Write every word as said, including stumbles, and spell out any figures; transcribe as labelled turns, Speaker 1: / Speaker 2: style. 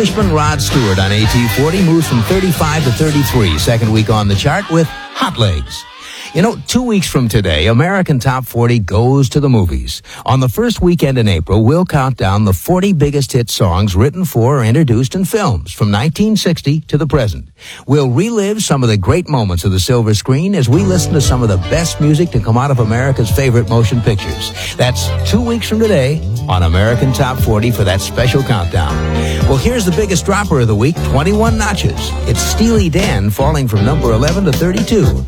Speaker 1: freshman Rod Stewart on A T forty moves from thirty-five to thirty-three, second week on the chart with Hot Legs. You know, two weeks from today, American Top forty goes to the movies. On the first weekend in April, we'll count down the forty biggest hit songs written for or introduced in films from nineteen sixty to the present. We'll relive some of the great moments of the silver screen as we listen to some of the best music to come out of America's favorite motion pictures. That's two weeks from today on American Top forty for that special countdown. Well, here's the biggest dropper of the week, twenty-one notches. It's Steely Dan falling from number eleven to thirty-two.